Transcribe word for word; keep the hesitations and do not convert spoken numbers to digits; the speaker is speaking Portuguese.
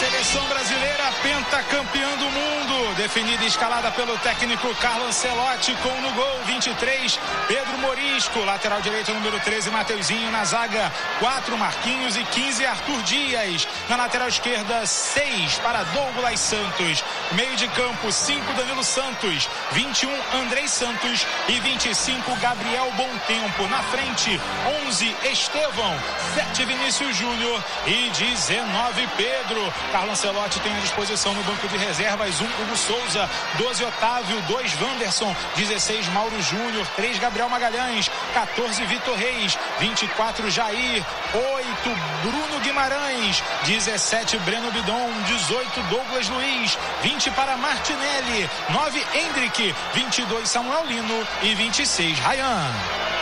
Seleção brasileira pentacampeã do mundo, definida e escalada pelo técnico Carlo Ancelotti, com no gol vinte e três, Pedro Morisco, lateral direito número treze, Mateuzinho, na zaga quatro, Marquinhos, e quinze, Arthur Dias, na lateral esquerda seis para Douglas Santos, meio de campo cinco, Danilo Santos, vinte e um, Andrei Santos e vinte e cinco, Gabriel Bontempo, na frente onze, Estevão, sete, Vinícius Júnior e dezenove, Pedro. Carlo Ancelotti tem à disposição no banco de reservas um, Hugo Souza, doze, Otávio, dois, Wanderson, dezesseis, Mauro Júnior, três, Gabriel Magalhães, quatorze, Vitor Reis, vinte e quatro, Jair, oito, Bruno Guimarães, dezessete, Breno Bidon, dezoito, Douglas Luiz, vinte para Martinelli, nove, Endrick, vinte e dois, Samuel Lino e vinte e seis, Ryan.